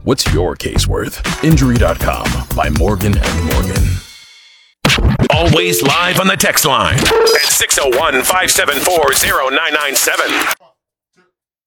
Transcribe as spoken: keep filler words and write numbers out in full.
What's your case worth? Injury dot com by Morgan and Morgan. Always live on the text line at six oh one, five seven four, oh nine nine seven.